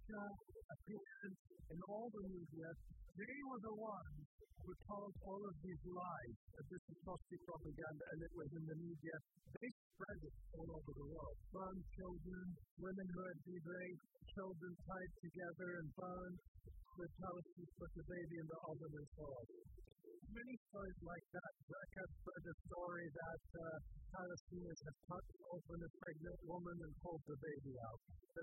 Russia, appeared in all the media. They were the ones who told all of these lies that this is Nazi propaganda, and it was in the media. They spread it all over the world. Burned children, women who had been raped, children tied together and burned. The Palestinians put the baby in the oven and so on. Many stories like that. Like I've heard a story that Palestinians have cut open a pregnant woman and pulled the baby out. The